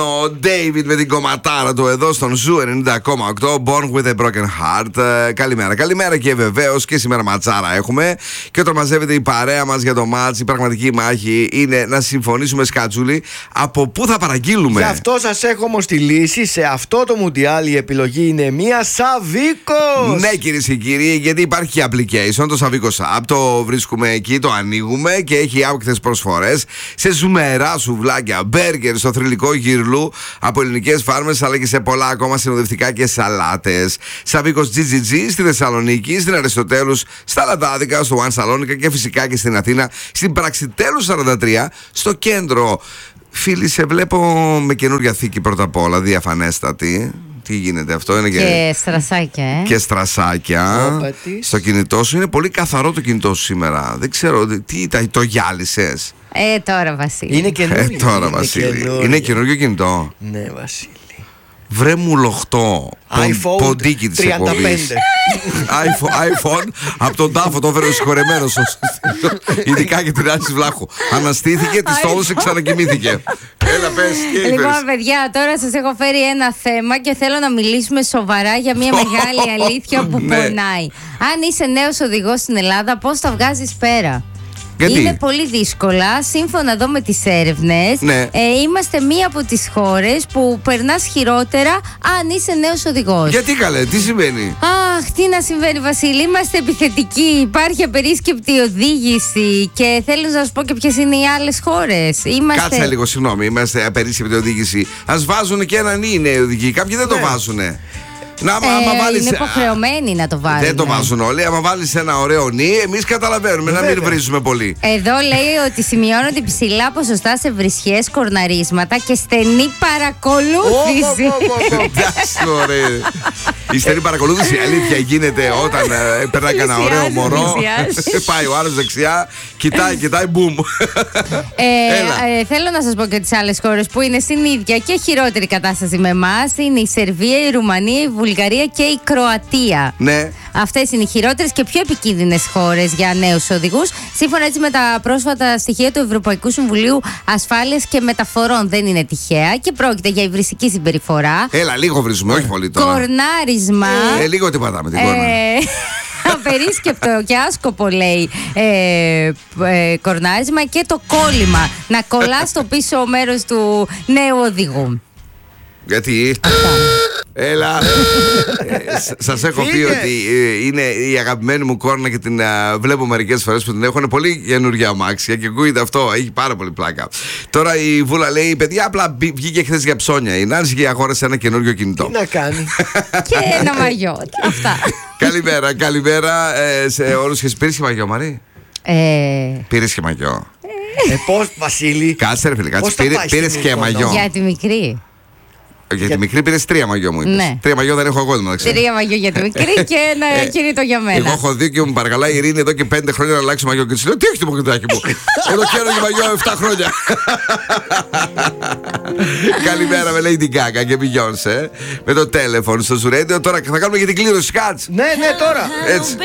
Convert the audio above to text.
Ο David με την κομματάρα του εδώ στον Ζου 90,8. Born with a broken heart. Καλημέρα. Καλημέρα και βεβαίως και σήμερα ματσάρα έχουμε. Και όταν μαζεύεται η παρέα μας για το μάτς, η πραγματική μάχη είναι να συμφωνήσουμε, Σκάτσουλη, από πού θα παραγγείλουμε. Γι' αυτό σας έχω όμως τη λύση. Σε αυτό το Μουντιάλ η επιλογή είναι μία Σαβίκος. Ναι, κυρίες και κύριοι, γιατί υπάρχει και application, το Savicos App. Το βρίσκουμε εκεί, το ανοίγουμε και έχει άπεικτες προσφορές σε ζουμερά σουβλάκια, μπέργκερ, στο θρυλικό γυρλού από ελληνικές φάρμες, αλλά και σε πολλά ακόμα συνοδευτικά και σαλάτες. Savicos GGG στη Θεσσαλονίκη, στην Αριστοτέλους, στα Λαντάδικα, στο One Salonica και φυσικά και στην Αθήνα, στην Πραξιτέλους 43, στο κέντρο. Φίλοι, σε βλέπω με καινούργια θήκη πρώτα απ' όλα, διαφανέστατη. Τι γίνεται αυτό, είναι και στρασάκια, Και στρασάκια. Στο κινητό σου είναι πολύ καθαρό το κινητό σου σήμερα. Δεν ξέρω, τι το γυάλισες. Τώρα, Βασίλη. Είναι καινούργιο. Τώρα, Βασίλη. Είναι καινούργιο κινητό. Ναι, Βασίλη. Βρε μου λοχτό. Ποντίκι της εκπομπής. iPhone από τον τάφο το έφερε ο συγχωρεμένος. Ειδικά και την Άση Βλάχου. Αναστήθηκε, τη στόλωσε, ξανακοιμήθηκε. Έλα, πες. Λοιπόν, παιδιά, τώρα σας έχω φέρει ένα θέμα και θέλω να μιλήσουμε σοβαρά για μια μεγάλη αλήθεια που πονάει. Αν είσαι νέος οδηγός στην Ελλάδα, πώς τα βγάζεις πέρα? Γιατί? Είναι πολύ δύσκολα. Σύμφωνα εδώ με τις έρευνες, είμαστε μία από τις χώρες που περνάς χειρότερα αν είσαι νέος οδηγός. Γιατί καλέ, τι συμβαίνει? Αχ, τι να συμβαίνει, Βασίλη. Είμαστε επιθετικοί. Υπάρχει απερίσκεπτη οδήγηση. Και θέλω να σας πω και ποιες είναι οι άλλες χώρες. Κάτσε λίγο, συγγνώμη. Είμαστε απερίσκεπτη οδήγηση. Ας βάζουν και έναν ή νέοι οδηγοί. Κάποιοι δεν το βάζουνε. Είναι υποχρεωμένοι να το βάλουν. Δεν το βάζουν όλοι. Άμα βάλεις ένα ωραίο νι, εμείς καταλαβαίνουμε. Να μην βρίζουμε πολύ. Εδώ λέει ότι σημειώνονται υψηλά ποσοστά σε βρισιές, κορναρίσματα και στενή παρακολούθηση. Εντάξει, ωραία. Η στενή παρακολούθηση, αλήθεια, γίνεται όταν περνάει κανένα ωραίο μωρό. Πάει ο άλλος δεξιά, κοιτάει, μπουμ. Θέλω να σας πω και τις άλλες χώρες που είναι στην ίδια και χειρότερη κατάσταση με εμάς. Είναι η Σερβία, η Ρουμανία, η Βουλγαρία και η Κροατία. Ναι. Αυτές είναι οι χειρότερες και πιο επικίνδυνες χώρες για νέους οδηγούς, σύμφωνα έτσι με τα πρόσφατα στοιχεία του Ευρωπαϊκού Συμβουλίου Ασφάλειας και Μεταφορών. Δεν είναι τυχαία και πρόκειται για υβριστική συμπεριφορά. Έλα, λίγο βρίζουμε, όχι πολύ τώρα. Κορνάρισμα. Λίγο τι πατάμε την κόρνα. Απερίσκεπτο και άσκοπο, λέει, κορνάρισμα και το κόλλημα. Να κολλά στο πίσω μέρος του νέου οδηγού. Γιατί? Έλα. Σας έχω πει ότι είναι η αγαπημένη μου κόρνα και την βλέπω μερικές φορές που την έχω. Είναι πολύ καινούργια αμάξια και ακούγεται αυτό. Έχει πάρα πολύ πλάκα. Τώρα η Βούλα λέει: παιδιά, απλά βγήκε χθες για ψώνια. Η Νάνση και αγόρασε ένα καινούργιο κινητό. Τι να κάνει? Και ένα μαγιό. Αυτά. Καλημέρα σε όλους. Πήρες και μαγιό, Μαρή? Πήρες και μαγιό? Πώς, Βασίλη? Κάτσε ρε φίλε, πήρες και μαγιό? Για τη μικρή. Για τη μικρή πήρες 3 μαγιό, μου είπες. Ναι. 3 μαγιό δεν έχω εγώ, δεν ξέρω. 3 μαγιό για τη μικρή και ένα κινητό για μένα. Εγώ έχω δει και μου παρακαλάει η Ειρήνη εδώ και 5 χρόνια να αλλάξει μαγιό. Και της λέω: τι έχεις το ποκριτάκι μου? Εδώ καίνω και μαγιό 7 χρόνια. Καλημέρα, με Lady Gaga και Beyoncé με το τηλέφωνο στο Zoo Radio. Τώρα θα κάνουμε για την κλήρωση, Κάτς. Ναι, τώρα. Έτσι.